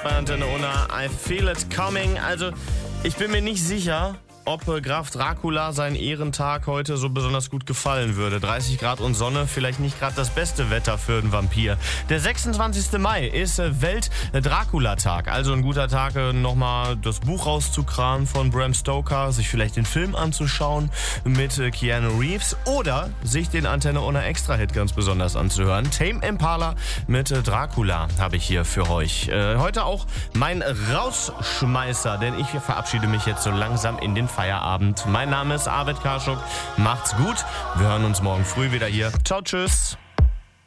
bei Antenne Unna. I feel it coming. Also, ich bin mir nicht sicher, ob Graf Dracula seinen Ehrentag heute so besonders gut gefallen würde. 30 Grad und Sonne, vielleicht nicht gerade das beste Wetter für einen Vampir. Der 26. Mai ist Welt-Dracula-Tag. Also ein guter Tag, nochmal das Buch rauszukramen von Bram Stoker, sich vielleicht den Film anzuschauen mit Keanu Reeves oder sich den Antenne Unna Extra-Hit ganz besonders anzuhören. Tame Impala mit Dracula habe ich hier für euch. Heute auch mein Rausschmeißer, denn ich verabschiede mich jetzt so langsam in den Feierabend. Mein Name ist Arvid Karschuk. Macht's gut. Wir hören uns morgen früh wieder hier. Ciao, tschüss.